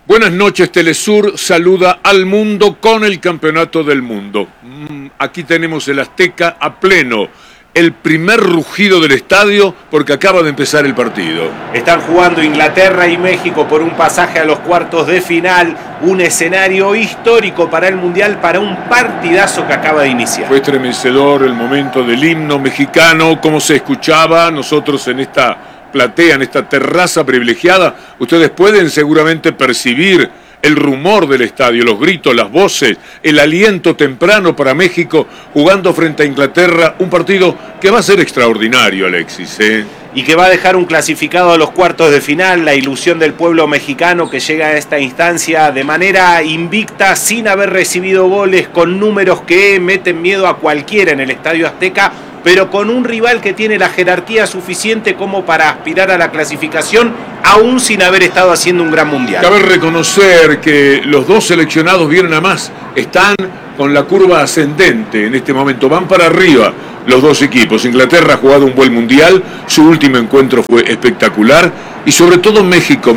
Buenas noches, Telesur saluda al mundo con el Campeonato del Mundo. Aquí tenemos el Azteca a pleno, el primer rugido del estadio porque acaba de empezar el partido. Están jugando Inglaterra y México por un pasaje a los cuartos de final, un escenario histórico para el Mundial, para un partidazo que acaba de iniciar. Fue estremecedor el momento del himno mexicano, como se escuchaba. Nosotros en esta platea, en esta terraza privilegiada, ustedes pueden seguramente percibir el rumor del estadio, los gritos, las voces, el aliento temprano para México jugando frente a Inglaterra, un partido que va a ser extraordinario, Alexis, Y que va a dejar un clasificado a los cuartos de final, la ilusión del pueblo mexicano que llega a esta instancia de manera invicta, sin haber recibido goles, con números que meten miedo a cualquiera en el Estadio Azteca, pero con un rival que tiene la jerarquía suficiente como para aspirar a la clasificación, aún sin haber estado haciendo un gran mundial. Cabe reconocer que los dos seleccionados vienen a más, están con la curva ascendente en este momento, van para arriba los dos equipos. Inglaterra ha jugado un buen mundial, su último encuentro fue espectacular, y sobre todo México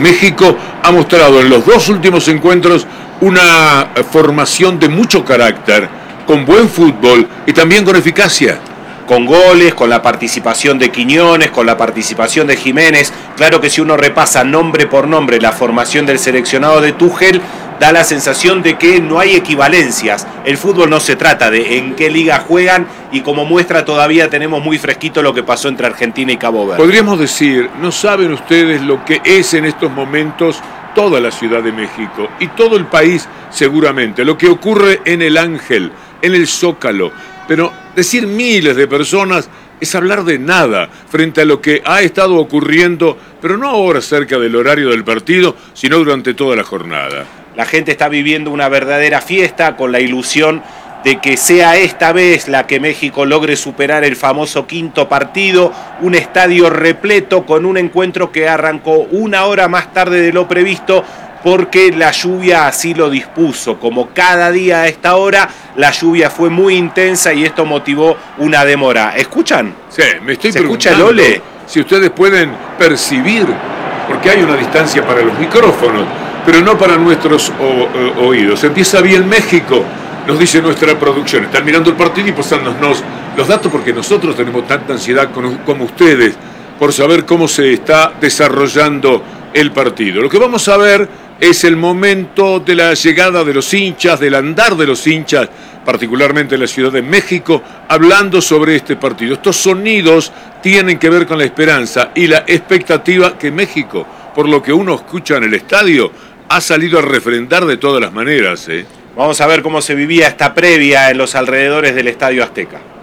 ha mostrado en los dos últimos encuentros una formación de mucho carácter, con buen fútbol y también con eficacia. Con goles, con la participación de Quiñones, con la participación de Jiménez. Claro que si uno repasa nombre por nombre la formación del seleccionado de Tuchel, da la sensación de que no hay equivalencias. El fútbol no se trata de en qué liga juegan, y como muestra todavía tenemos muy fresquito lo que pasó entre Argentina y Cabo Verde. Podríamos decir, no saben ustedes lo que es en estos momentos toda la Ciudad de México y todo el país seguramente, lo que ocurre en el Ángel, en el Zócalo. Pero decir miles de personas es hablar de nada frente a lo que ha estado ocurriendo, pero no ahora cerca del horario del partido, sino durante toda la jornada. La gente está viviendo una verdadera fiesta con la ilusión de que sea esta vez la que México logre superar el famoso quinto partido, un estadio repleto con un encuentro que arrancó una hora más tarde de lo previsto, porque la lluvia así lo dispuso. Como cada día a esta hora, la lluvia fue muy intensa y esto motivó una demora. ¿Escuchan? Sí, me estoy ¿Se escucha preguntando el ole? si ustedes pueden percibir, porque hay una distancia para los micrófonos, pero no para nuestros oídos. Empieza bien México, nos dice nuestra producción. Están mirando el partido y pasándonos los datos, porque nosotros tenemos tanta ansiedad como ustedes por saber cómo se está desarrollando el partido. Lo que vamos a ver es el momento de la llegada de los hinchas, del andar de los hinchas, particularmente en la Ciudad de México, hablando sobre este partido. Estos sonidos tienen que ver con la esperanza y la expectativa que México, por lo que uno escucha en el estadio, ha salido a refrendar de todas las maneras. Vamos a ver cómo se vivía esta previa en los alrededores del Estadio Azteca.